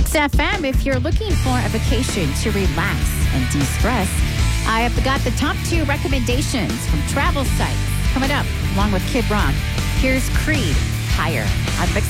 Mix FM, if you're looking for a vacation to relax and de-stress, I have got the top 2 recommendations from travel sites coming up, along with Kid Rock. Here's Creed, Higher on Mix